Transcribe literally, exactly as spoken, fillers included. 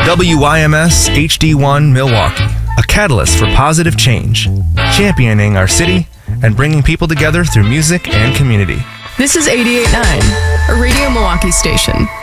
W I M S H D one Milwaukee, a catalyst for positive change, championing our city and bringing people together through music and community. This is eighty-eight point nine, a Radio Milwaukee station.